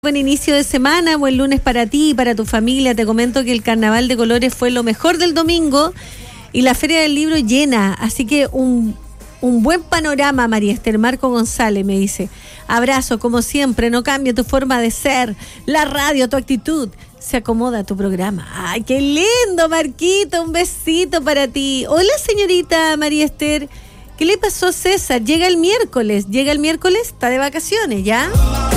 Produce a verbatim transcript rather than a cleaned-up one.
Buen inicio de semana, buen lunes para ti y para tu familia. Te comento que el Carnaval de Colores fue lo mejor del domingo y la Feria del Libro llena, así que un, un buen panorama, María Esther. Marco González me dice, abrazo como siempre, no cambia tu forma de ser, la radio, tu actitud, se acomoda a tu programa. Ay, qué lindo, Marquito, un besito para ti. Hola, señorita María Esther, ¿qué le pasó a César? Llega el miércoles, llega el miércoles, está de vacaciones, ¿ya?